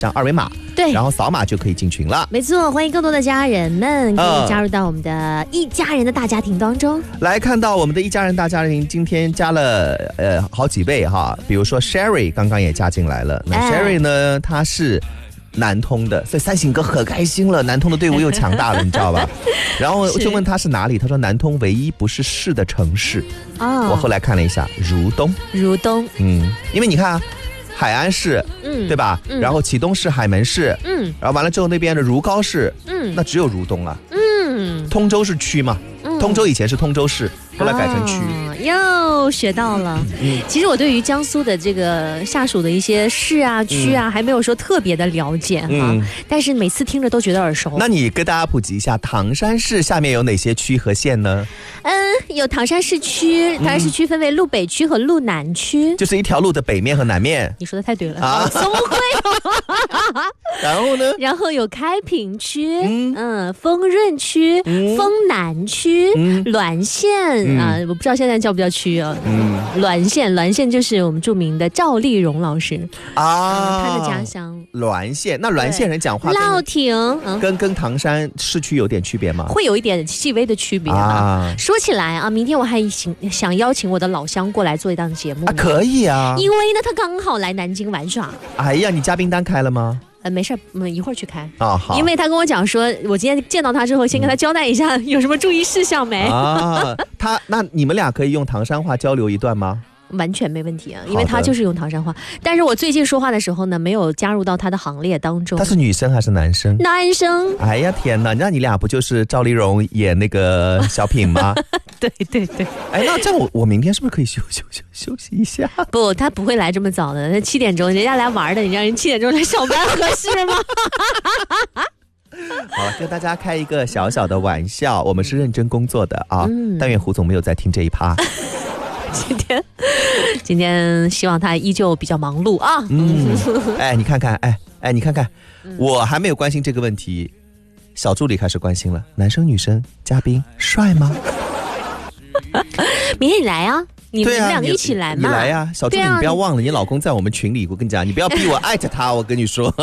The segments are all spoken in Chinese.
上二维码， 对， 然后扫码就可以进群了。 没错，欢迎更多的家人们可以加入到我们的一家人的大家庭当中。 来看到我们的一家人大家庭，今天加了好几位哈，比如说 Sherry 刚刚也加进来了。那 Sherry 呢，他是南通的，所以三省哥可开心了，南通的队伍又强大了，你知道吧？然后就问他是哪里，他说南通唯一不是市的城市。我后来看了一下，如东。因为你看啊。海安市，对吧？然后启东市、海门市，然后完了之后那边的如皋市，那只有如东啊。通州是区嘛？通州以前是通州市，后来改成区。 又学到了。其实我对于江苏的这个下属的一些市啊、区啊，还没有说特别的了解哈。但是每次听着都觉得耳熟。 那你跟大家普及一下，唐山市下面有哪些区和县呢？ 有唐山市区，唐山市区分为路北区和路南区， 就是一条路的北面和南面。 你说的太对了啊！松辉。 然后呢？ 然后有开平区，丰润区、丰南区、滦县啊，我不知道现在叫不叫区啊？滦县就是我们著名的赵丽蓉老师啊，他的家乡。 滦县，那滦县人讲话乐亭， 跟唐山市区有点区别吗？ 会有一点细微的区别啊。说起来啊，明天我还想邀请我的老乡过来做一档节目啊，可以啊， 因为呢他刚好来南京玩耍。哎呀，你嘉宾单开了吗？ 没事，一会儿去开啊。好， 因为他跟我讲说，我今天见到他之后，先跟他交代一下有什么注意事项没啊。那你们俩可以用唐山话交流一段吗？ 完全没问题啊，因为他就是用唐山话。但是我最近说话的时候呢，没有加入到他的行列当中。 他是女生还是男生？ 男生。 哎呀天哪，那你俩不就是赵丽蓉演那个小品吗？ 对。 哎，那这样我明天是不是可以休息一下？ 不，他不会来这么早的。那7点钟人家来玩的，你让人7点钟来上班合适吗？ 好了，跟大家开一个小小的玩笑，我们是认真工作的啊。但愿胡总没有在听这一趴。 今天希望他依旧比较忙碌啊。 哎，你看看，我还没有关心这个问题，小助理开始关心了。男生女生嘉宾帅吗？ 明天你来啊，你们两个一起来嘛。 你来呀，小助理，你不要忘了，你老公在我们群里，我跟你讲，你不要逼我艾特他，我跟你说。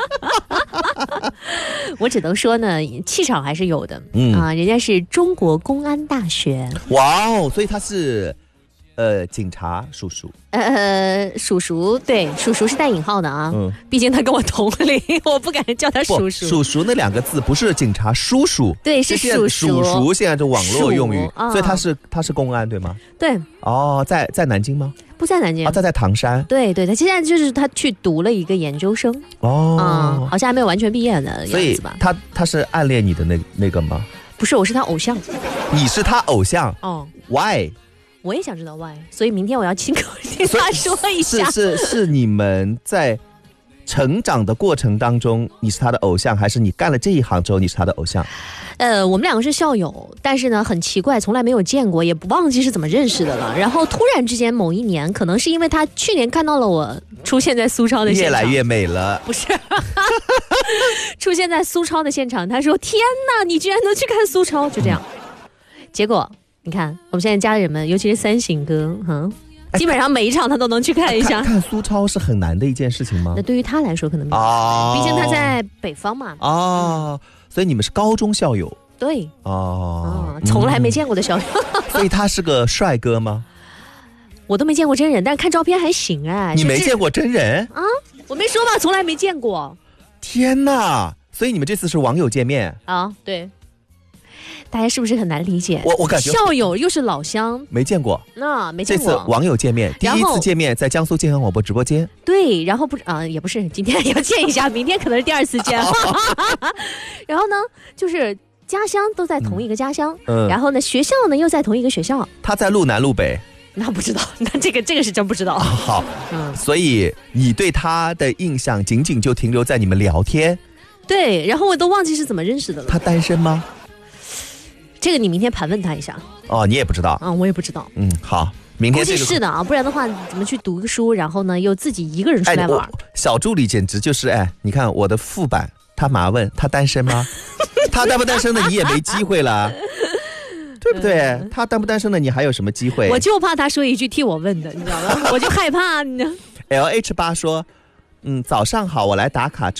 我只能说呢，气场还是有的。人家是中国公安大学。 哇哦，所以他是。警察叔叔， 叔叔，对，叔叔是带引号的啊。毕竟他跟我同龄，我不敢叫他叔叔。 叔叔那2个字不是警察叔叔， 对，是叔叔。 叔叔现在这网络用语，所以他是公安对吗？ 对。 哦，在南京吗？ 不在南京， 在唐山。 对，他现在就是他去读了一个研究生。好像还没有完全毕业的样子吧？ 所以他是暗恋你的那个吗？ 不是，我是他偶像。 你是他偶像？Why？ 我也想知道 why， 所以明天我要亲口听他说一下。 是你们在成长的过程当中，你是他的偶像，还是你干了这一行之后你是他的偶像？ 我们2个是校友，但是呢很奇怪，从来没有见过，也不忘记是怎么认识的了。然后突然之间某一年，可能是因为他去年看到了我出现在苏超的现场， 越来越美了。 不是，出现在苏超的现场，他说：“天哪，你居然能去看苏超！”就这样，结果。你看，我们现在家人们，尤其是三省哥，基本上每一场他都能去看一下。 看苏超是很难的一件事情吗？ 那对于他来说可能没有，毕竟他在北方嘛。 所以你们是高中校友？ 对。从来没见过的校友。 所以他是个帅哥吗？ 我都没见过真人，但是看照片还行哎。 你没见过真人啊？我没说吧，从来没见过。 天哪！所以你们这次是网友见面啊？对。大家是不是很难理解？ 我感觉校友又是老乡， 没见过。 没见过。 这次网友见面，第一次见面在江苏健康广播直播间。 对，然后也不是，今天要见一下，明天可能是第2次见。然后呢，就是家乡都在同一个家乡，然后呢，学校呢又在同一个学校。 他在路南路北。 那不知道，那这个是真不知道。 好，所以你对他的印象仅仅就停留在你们聊天。 对，然后我都忘记是怎么认识的了。 他单身吗？ 这个你明天盘问他一下。 你也不知道？ 我也不知道。 好，明天估计是的啊，不然的话怎么去读个书，然后呢又自己一个人出来玩？ 小助理简直就是你看我的副版，他马问他单身吗？他单不单身的你也没机会了。对不对？他单不单身的你还有什么机会？ 我就怕他说一句替我问的，你知道吗？我就害怕。 LH8 说，早上好，我来打卡。